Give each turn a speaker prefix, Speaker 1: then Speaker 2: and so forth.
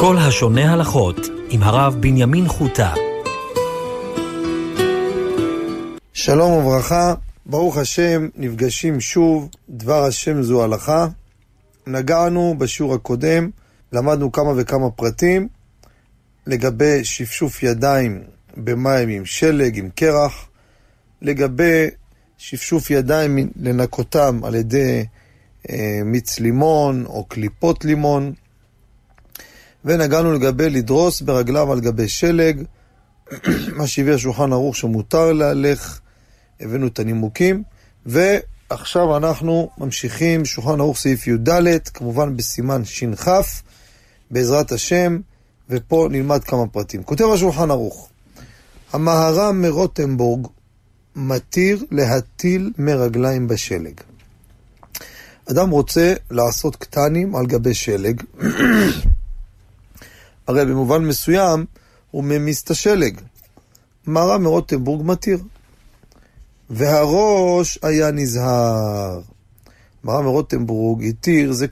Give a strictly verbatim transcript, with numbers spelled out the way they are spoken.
Speaker 1: כל השונה הלכות עם הרב בנימין חוטה.
Speaker 2: שלום וברכה, ברוך השם, נפגשים שוב, דבר השם זו הלכה. נגענו בשיעור הקודם, למדנו כמה וכמה פרטים לגבי שפשוף ידיים במים עם שלג, עם קרח, לגבי שפשוף ידיים לנקותם על ידי אה, מיץ לימון או קליפות לימון, ונגענו לגבי לדרוס ברגליו על גבי שלג, מה שהביא השולחן ערוך שמותר להלך, הבאנו את הנימוקים, ועכשיו אנחנו ממשיכים שולחן ערוך סעיף י"ד, כמובן בסימן שנחף, בעזרת השם, ופה נלמד כמה פרטים. כותב השולחן ערוך, המהר"ם מרוטנבורג מתיר להטיל מרגליים בשלג. אדם רוצה לעשות קטנים על גבי שלג, הרי במובן מסוים הוא ממיס את השלג. מהר"ם מרוטנבורג מתיר. והראש היה נזהר. מהר"ם מרוטנבורג התיר, זה